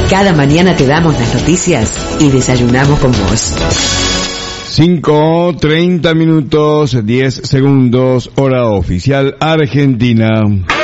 Cada mañana te damos las noticias y desayunamos con vos. 5:30, 10 segundos, hora oficial Argentina.